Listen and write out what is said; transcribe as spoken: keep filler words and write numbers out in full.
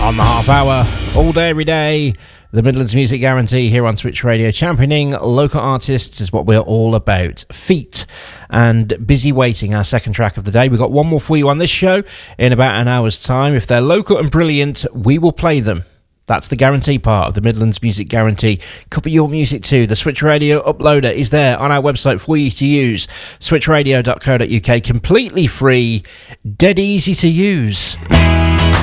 On the half hour, all day, every day, the Midlands Music Guarantee here on Switch Radio. Championing local artists is what we're all about. Feet and Busy Waiting, our second track of the day. We've got one more for you on this show in about an hour's time. If they're local and brilliant, we will play them. That's the guarantee part of the Midlands Music Guarantee. Could be your music too. The Switch Radio uploader is there on our website for you to use. switch radio dot co dot uk. Completely free, dead easy to use.